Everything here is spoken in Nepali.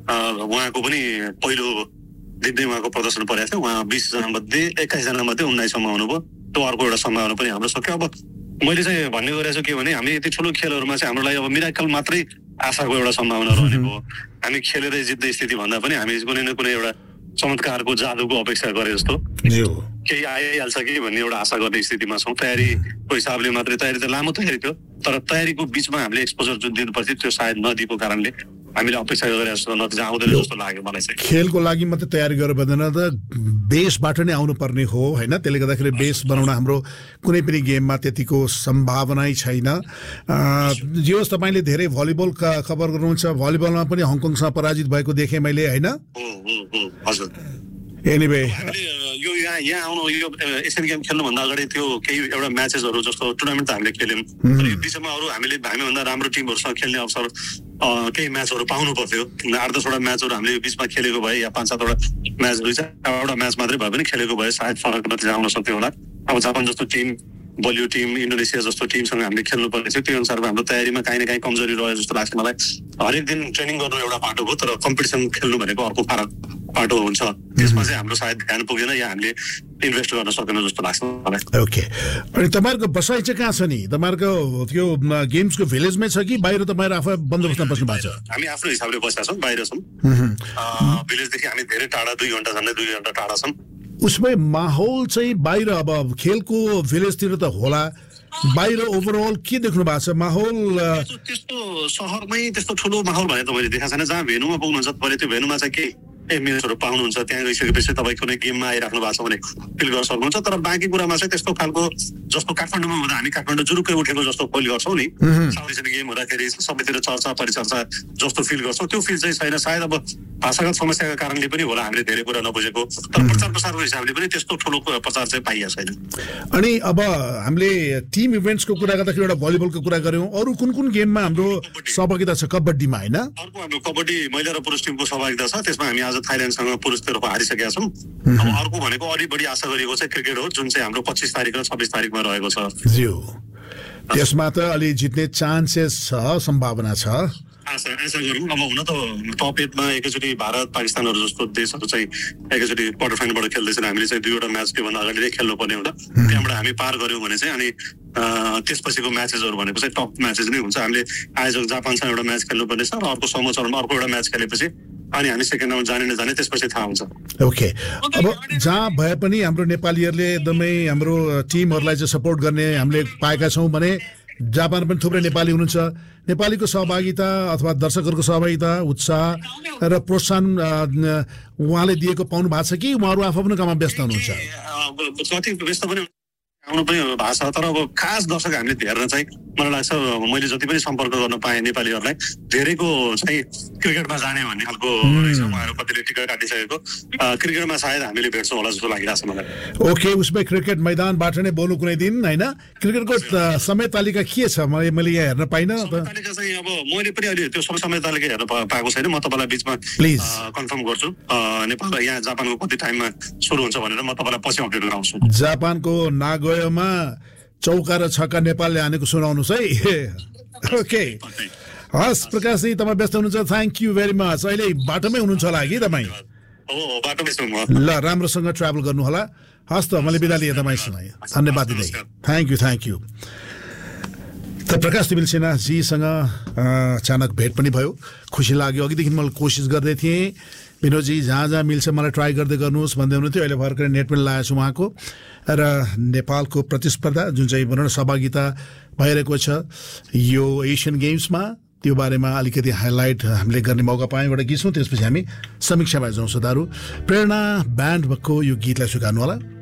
उहाँको पनि पहिलो दिनमै उहाँको प्रदर्शन परेको थियो। उहाँ 20 जना मध्ये 21 जना मध्ये 19 सम्म आउनुभयो। त्यो अर्को एउटा सम्भावना पनि हाम्रो सक्यो। अब मैले चाहिँ भन्ने गरेको छु के भने हामी यति ठुलो खेलहरूमा चाहिँ हाम्रो लागि अब मिराकल मात्रै आशाको एउटा सम्भावना रहने भयो। हामी खेलेरै जित्ने स्थिति भन्दा पनि हामी कुनै न कुनै एउटा चमत्कारको जादुको अपेक्षा गरे जस्तो केही आइहाल्छ कि भन्ने एउटा आशा गर्ने स्थितिमा छौँ। तयारीको हिसाबले मात्रै तयारी त लामो तयारी थियो, तर तयारीको बिचमा हामीले एक्सपोजर जुन दिनु पर्थ्यो त्यो सायद नदिएको कारणले हामीले अपेक्षा गरे जस्तो नतिजा आउँदैन जस्तो लाग्यो मलाई चाहिँ। खेलको लागि मात्रै तयारी गरेर भन्दैन त बेसबाट नै आउनु पर्ने हो हैन। त्यसले गर्दाखेरि बेस बनाउन हाम्रो कुनै पनि गेममा त्यतिको सम्भावनै छैन। जे होस् तपाईले धेरै भलिबल कभर गर्नुहुन्छ, भलिबलमा पनि हङकङसँग पराजित भएको देखेँ मैले हैन। हजुर। एनीवे यो यहाँ आउनु यो एसियन गेम खेल्नुभन्दा अगाडि त्यो केही एउटा म्याचेसहरू जस्तो टुर्नामेन्ट त हामीले खेल्यौँ, तर यो बिचमा अरू हामीभन्दा राम्रो टिमहरूसँग खेल्ने अवसर केही म्याचहरू पाउनु पर्थ्यो। 8-10वटा म्याचहरू हामीले यो बिचमा खेलेको भए या 5-7वटा म्याचहरू चाहिँ एउटा म्याच मात्रै भए पनि खेलेको भए सायद फरक नतिजा आउन सक्थ्यो होला। अब जापान जस्तो टिम, बलियो टिम, इन्डोनेसिया जस्तो टिमसँग हामीले खेल्नु पर्ने थियो। त्यो अनुसारको हाम्रो तयारीमा काहीँ न काहीँ कमजोरी रह्यो जस्तो लाग्छ मलाई। हरेक दिन ट्रेनिङ गर्नु एउटा पाटो हो, तर कम्पिटिसन खेल्नु भनेको अर्को फरक पाटो हुन्छ। त्यसमा चाहिँ हाम्रो सायद ध्यान पुगेन या हामीले इन्भेस्ट गर्न सकेन जस्तो लाग्छ मलाई। ओके। अनि तपाईँहरूको बसाइ चाहिँ कहाँ छ नि? तपाईँहरूको त्यो गेम्सको भिलेजमै छ कि बाहिर तपाईँहरू आफै बन्दोबस्तमा बस्नु भएको छ? हामी आफ्नो हिसाबले बसेका छौँ, बाहिर छौँ। भिलेजदेखि हामी धेरै टाढा, 2 घण्टा झन्डै 2 घण्टा टाढा छौँ। उसमै माहौल चाहिँ बाहिर अब खेलको भिलेजतिर त होला, बाहिर ओभरअल के देख्नु भएको छ माहौल? त्यस्तो सहरमै त्यस्तो ठुलो माहौल भने त मैले देखाएको छैन। जहाँ भेनुमा पुग्नुहुन्छ तपाईले त्यो भेनुमा चाहिँ केही म्याचहरू पाउनुहुन्छ, त्यहाँ गइसकेपछि तपाईँ कुनै गेममा आइराख्नु भएको छ भने फिल गर्न सक्नुहुन्छ। तर बाँकी कुरामा चाहिँ त्यस्तो खालको जस्तो काठमाडौँमा हुँदा हामी काठमाडौँ जुरुक्कै उठेको जस्तो फिल गर्छौँ नि, साउथ गेम हुँदाखेरि सबैतिर चर्चा परिचर्चा जस्तो फिल गर्छौँ, त्यो फिल चाहिँ छैन। सायद अब भाषागत समस्याको कारणले पनि होला हामीले धेरै कुरा नबुझेको, तर प्रचार प्रसारको हिसाबले पनि त्यस्तो ठुलो प्रचार चाहिँ पाइएको छैन। अनि अब हामीले टिम इभेन्ट्सको कुरा गर्दाखेरि एउटा भलिबलको कुरा गऱ्यौँ, अरू कुन कुन गेममा हाम्रो सहभागिता छ? कबड्डीमा होइन? अर्को हाम्रो कबड्डी महिला र पुरुष टिमको सहभागिता छ। त्यसमा हामी आज थाइल्यान्डसँग पुरुषतर्फ हारिसकेका छौँ। अब अर्को भनेको अलि बढी आशा गरिएको चाहिँ क्रिकेट हो, जुन चाहिँ हाम्रो 25 तारिक र 26 तारिकमा रहेको छ। त्यसमा त अलि जित्ने चान्सेस छ, सम्भावना छ। आशा गरौँ। अब हुन त टप 8मा एकैचोटि भारत पाकिस्तानहरू जस्तो देशहरू चाहिँ एकैचोटि क्वार्टर फाइनलबाट खेल्दैछन्। हामीले चाहिँ 2वटा म्याच त्योभन्दा अगाडि नै खेल्नु पर्ने हुन्छ। त्यहाँबाट हामी पार गऱ्यौँ भने चाहिँ अनि त्यसपछिको म्याचेसहरू भनेको चाहिँ टप म्याचेस नै हुन्छ। हामीले आयोजक जापानसँग एउटा म्याच खेल्नुपर्ने छ र अर्को समूहचरणमा अर्को एउटा म्याच खेलेपछि अनि हामी सेकेन्ड राउन्ड जाने नजाने त्यसपछि थाहा हुन्छ। ओके। अब जहाँ भए पनि हाम्रो नेपालीहरूले एकदमै हाम्रो टिमहरूलाई चाहिँ सपोर्ट गर्ने हामीले पाएका छौँ भने जापान पनि थुप्रै नेपाली हुनुहुन्छ। नेपालीको सहभागिता अथवा दर्शकहरूको सहभागिता, उत्साह र प्रोत्साहन उहाँले दिएको पाउनु भएको छ कि उहाँहरू आफू पनि काममा व्यस्त हुनुहुन्छ? कति व्यस्त पनि आउनु पनि भएको छ, तर अब खास दर्शक हामीले हेर्न चाहिँ मलाई लाग्छ मैले जति पनि सम्पर्क गर्न पाएँ नेपालीहरूलाई धेरैको चाहिँ क्रिकेटमा जाने भन्ने खालको रहेछ। उहाँहरू कतिले टिकट काटिसकेको, क्रिकेटमा सायद हामीले भेट्छौँ होला जस्तो लागिरहेको छ मलाई। ओके। उसमै क्रिकेट मैदानबाट नै बोल्नु कुनै दिन होइन? क्रिकेटको समय तालिका के छ? मैले यहाँ हेर्न पाइनँ। तालिका चाहिँ अब मैले पनि अहिले त्यो समय तालिका हेर्न पाएको छैन। म तपाईँलाई बिचमा प्लिज कन्फर्म गर्छु। नेपाल यहाँ जापानको कति टाइममा सुरु हुन्छ भनेर म तपाईँलाई पछि अपडेट गराउँछु। जापानको नागोयामा चौका र छक्का नेपालले हानेको सुनाउनुहोस् है। ओके। हस् प्रकाशजी, तपाईँ व्यस्त हुनुहुन्छ, थ्याङ्क यू भेरी मच। अहिले बाटोमै हुनुहुन्छ होला कि तपाईँ? ल, राम्रोसँग ट्राभल गर्नु होला। हस् त, मैले बिदा लिएँ तपाईँसँग, धन्यवाद दिँदै। Thank you. त प्रकाश तिमिल सिन्हाजीसँग अचानक भेट पनि भयो, खुसी लाग्यो। अघिदेखि मैले कोसिस गर्दै थिएँ विनोदजी जहाँ जहाँ मिल्छ मलाई ट्राई गर्दै गर्नुहोस् भन्दै हुनुहुन्थ्यो। अहिले भर्खरै नेट पनि लगाएको छु उहाँको, र नेपालको प्रतिस्पर्धा जुन चाहिँ भनौँ न सहभागिता भइरहेको छ यो एसियन गेम्समा, त्यो बारेमा अलिकति हाइलाइट हामीले गर्ने मौका पायौँ। एउटा गीत छौँ, त्यसपछि हामी समीक्षामा जाउँ। सुधारू प्रेरणा ब्यान्डको यो गीतलाई स्वीकार्नु होला।